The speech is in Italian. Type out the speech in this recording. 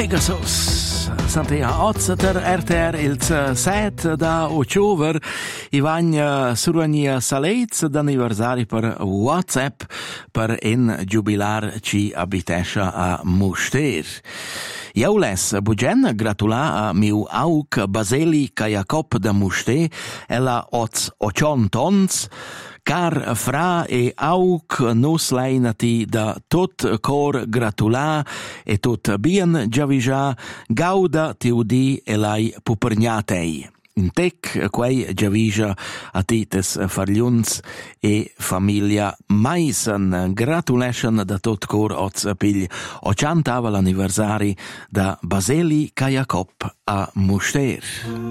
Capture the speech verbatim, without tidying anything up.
Pegasus. Santia Otzeter R T R il set da Ociover Ivagna Surania Salez d'anniversari per WhatsApp per in jubilar ci abitescia a Muster. Jaules bugen gratula a miu auk Baseli Jacob da Muster ella oz ocion tons car fra e auk nos leinati da tot cor gratula e tot bien giavija gauda tiudi elai pupergnatei. In tec quei giavija a tites fargliuns e famiglia Maisen. Gratulation da tot cor oz pigl ociantava l'anniversari da Baseli Jacob a Muster.